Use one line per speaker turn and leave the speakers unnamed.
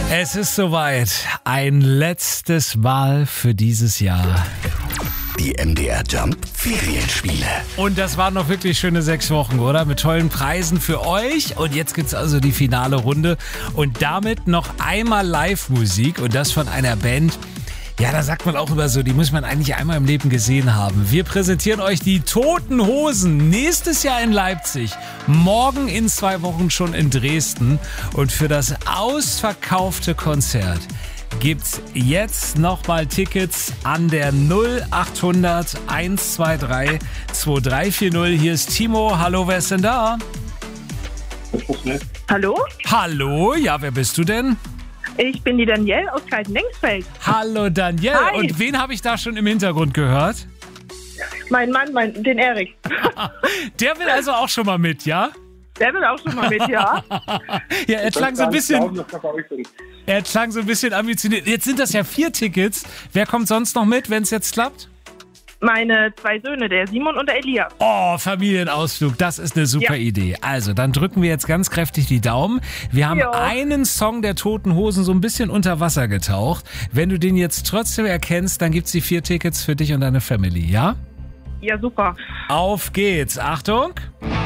Es ist soweit. Ein letztes Mal für dieses Jahr.
Die MDR Jump Ferienspiele.
Und das waren noch wirklich schöne 6 Wochen, oder? Mit tollen Preisen für euch. Und jetzt gibt's also die finale Runde. Und damit noch einmal Live-Musik. Und das von einer Band. Ja, da sagt man auch immer so, die muss man eigentlich einmal im Leben gesehen haben. Wir präsentieren euch die Toten Hosen. Nächstes Jahr in Leipzig. Morgen in 2 Wochen schon in Dresden. Und für das ausverkaufte Konzert gibt's jetzt nochmal Tickets an der 0800 123 2340. Hier ist Timo. Hallo, wer ist denn da?
Hallo?
Hallo, ja, wer bist du denn?
Ich bin die Danielle aus Kalten-Lengsfeld.
Hallo Danielle.
Hi.
Und wen habe ich da schon im Hintergrund gehört?
Mein Mann, den Erik.
Der will also auch schon mal mit, ja?
Der will auch schon mal mit, ja.
Ja, er klang so ein bisschen ambitioniert. Jetzt sind das ja 4 Tickets. Wer kommt sonst noch mit, wenn es jetzt klappt?
Meine 2 Söhne, der Simon und der Elias.
Oh, Familienausflug, das ist eine super Idee. Also, dann drücken wir jetzt ganz kräftig die Daumen. Wir haben einen Song der Toten Hosen so ein bisschen unter Wasser getaucht. Wenn du den jetzt trotzdem erkennst, dann gibt's die 4 Tickets für dich und deine Family, ja?
Ja, super.
Auf geht's. Achtung.